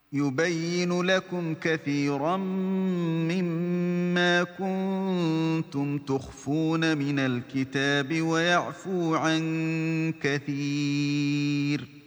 يبين لكم كثيرا مما كنتم تخفون من الكتاب ويعفو عن كثير.